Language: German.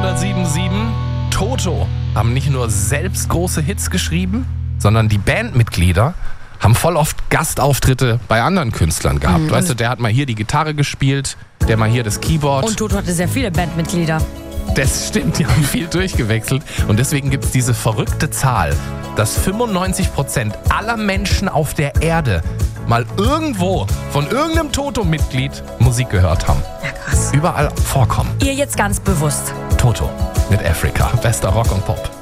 1077. Toto haben nicht nur selbst große Hits geschrieben, sondern die Bandmitglieder haben voll oft Gastauftritte bei anderen Künstlern gehabt. Weißt du, der hat mal hier die Gitarre gespielt, der mal hier das Keyboard. Und Toto hatte sehr viele Bandmitglieder. Das stimmt, die haben viel durchgewechselt. Und deswegen gibt es diese verrückte Zahl, dass 95% aller Menschen auf der Erde mal irgendwo von irgendeinem Toto-Mitglied Musik gehört haben. Ja, krass. Überall vorkommen. Ihr jetzt ganz bewusst. Toto mit Africa. Bester Rock und Pop.